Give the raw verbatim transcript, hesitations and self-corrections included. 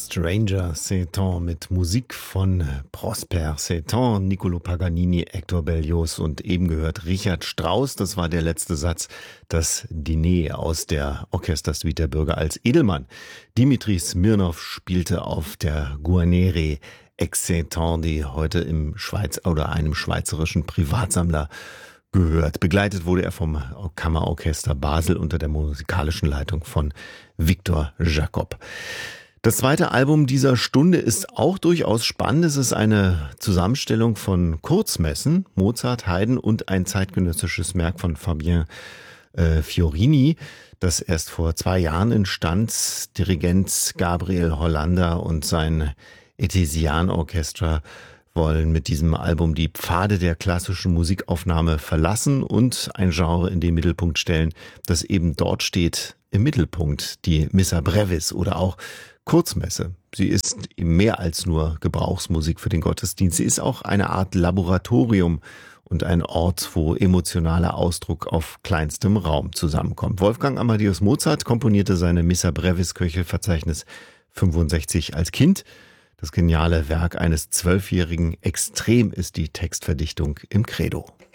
Stranger Satan mit Musik von Prosper Satan, Niccolò Paganini, Hector Berlioz und eben gehört Richard Strauss. Das war der letzte Satz, das Diner aus der Orchestersuite der Bürger als Edelmann. Dimitri Smirnow spielte auf der Guarneri Ex-Satan, die heute im Schweiz oder einem schweizerischen Privatsammler gehört. Begleitet wurde er vom Kammerorchester Basel unter der musikalischen Leitung von Victor Jacob. Das zweite Album dieser Stunde ist auch durchaus spannend. Es ist eine Zusammenstellung von Kurzmessen, Mozart, Haydn und ein zeitgenössisches Werk von Fabien äh, Fiorini, das erst vor zwei Jahren entstand. Dirigent Gabriel Hollander und sein Etesian Orchestra wollen mit diesem Album die Pfade der klassischen Musikaufnahme verlassen und ein Genre in den Mittelpunkt stellen, das eben dort steht im Mittelpunkt, die Missa Brevis oder auch Kurzmesse. Sie ist mehr als nur Gebrauchsmusik für den Gottesdienst. Sie ist auch eine Art Laboratorium und ein Ort, wo emotionaler Ausdruck auf kleinstem Raum zusammenkommt. Wolfgang Amadeus Mozart komponierte seine Missa Brevis Köchelverzeichnis fünfundsechzig als Kind. Das geniale Werk eines Zwölfjährigen. Extrem ist die Textverdichtung im Credo.